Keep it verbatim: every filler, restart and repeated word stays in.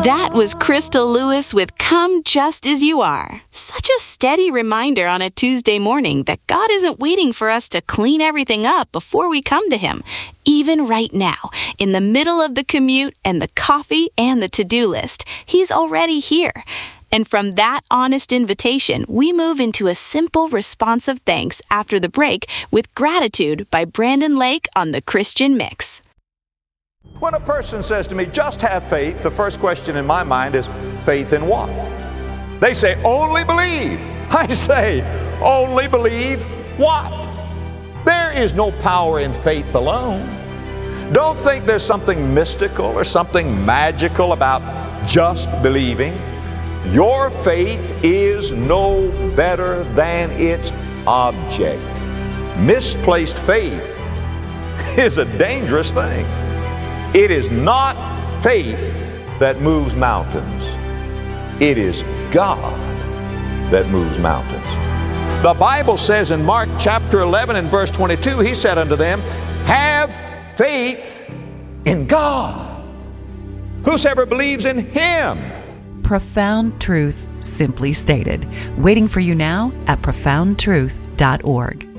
That was Crystal Lewis with Come Just As You Are. Such a steady reminder on a Tuesday morning that God isn't waiting for us to clean everything up before we come to Him. Even right now, in the middle of the commute and the coffee and the to-do list, He's already here. And from that honest invitation, we move into a simple response of thanks after the break with Gratitude by Brandon Lake on the Christian Mix. When a person says to me, just have faith, the first question in my mind is, faith in what? They say, only believe. I say, only believe what? There is no power in faith alone. Don't think there's something mystical or something magical about just believing. Your faith is no better than its object. Misplaced faith is a dangerous thing. It is not faith that moves mountains. It is God that moves mountains. The Bible says in Mark chapter eleven and verse twenty-two, He said unto them, have faith in God. Whosoever believes in Him. Profound truth simply stated. Waiting for you now at profound truth dot org.